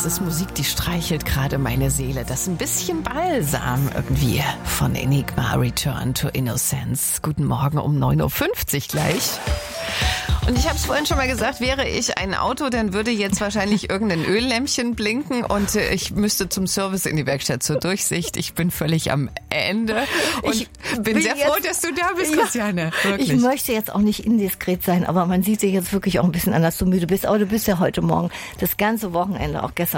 das ist Musik, die streichelt gerade meine Seele. Das ist ein bisschen Balsam irgendwie von Enigma, Return to Innocence. Guten Morgen um 9.50 Uhr gleich. Und ich habe es vorhin schon mal gesagt, wäre ich ein Auto, dann würde jetzt wahrscheinlich irgendein Öllämpchen blinken und ich müsste zum Service in die Werkstatt zur Durchsicht. Ich bin völlig am Ende und ich bin sehr froh, dass du da bist, Christiane. Wirklich. Ich möchte jetzt auch nicht indiskret sein, aber man sieht dich jetzt wirklich auch ein bisschen an, dass du müde bist. Aber du bist ja heute Morgen das ganze Wochenende, auch gestern